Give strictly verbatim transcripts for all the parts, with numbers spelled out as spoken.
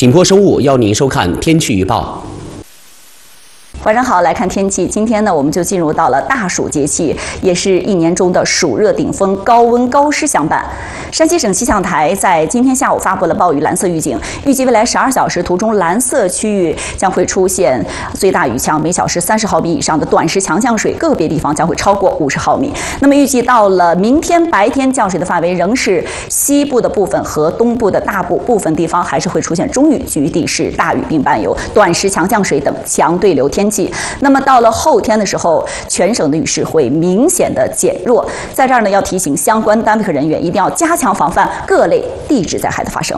景颇生物邀您收看天气预报。 晚上好，来看天气。今天呢，我们就进入到了大暑节气，也是一年中的暑热顶峰，高温高湿相伴。山西省气象台在今天下午发布了暴雨蓝色预警，预计未来十二小时途中蓝色区域将会出现最大雨强每小时三十毫米以上的短时强降水，个别地方将会超过五十毫米。那么预计到了明天白天降水的范围仍是西部的部分和东部的大部部分地方还是会出现中雨，局地是大雨并伴有短时强降水等强对流天气。那么到了后天的时候，全省的雨势会明显的减弱。在这儿呢，要提醒相关单位和人员一定要加强防范各类地质灾害的发生。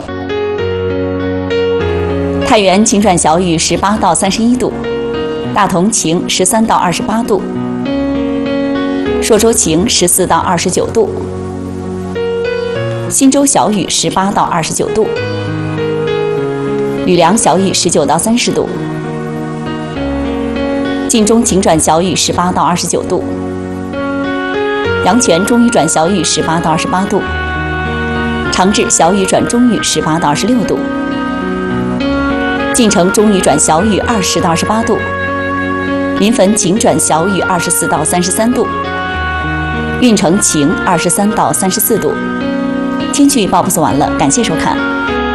太原晴转小雨，十八到三十一度；大同晴，十三到二十八度；朔州晴，十四到二十九度；忻州小雨，十八到二十九度；吕梁小雨，十九到三十度。晋中晴转小雨，十八到二十九度；阳泉中雨转小雨，十八到二十八度；长治小雨转中雨，十八到二十六度；晋城中雨转小雨，二十到二十八度；临汾晴转小雨，二十四到三十三度；运城晴，二十三到三十四度。天气预报播送完了，感谢收看。